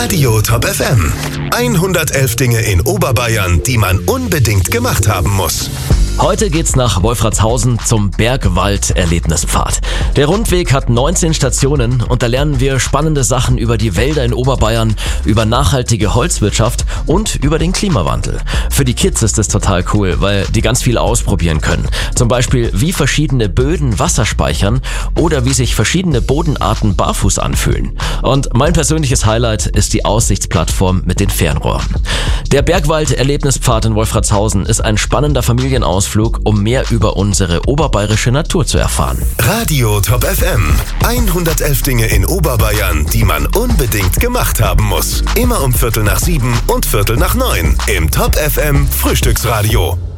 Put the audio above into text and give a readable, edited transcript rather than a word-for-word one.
Radio Top FM. 111 Dinge in Oberbayern, die man unbedingt gemacht haben muss. Heute geht's nach Wolfratshausen zum Bergwald-Erlebnispfad. Der Rundweg hat 19 Stationen und da lernen wir spannende Sachen über die Wälder in Oberbayern, über nachhaltige Holzwirtschaft und über den Klimawandel. Für die Kids ist es total cool, weil die ganz viel ausprobieren können. Zum Beispiel, wie verschiedene Böden Wasser speichern oder wie sich verschiedene Bodenarten barfuß anfühlen. Und mein persönliches Highlight ist die Aussichtsplattform mit den Fernrohren. Der Bergwald-Erlebnispfad in Wolfratshausen ist ein spannender Familienausflug, um mehr über unsere oberbayerische Natur zu erfahren. Radio Top FM. 111 Dinge in Oberbayern, die man unbedingt gemacht haben muss. Immer um 6:45 und 6:45 im Top FM Frühstücksradio.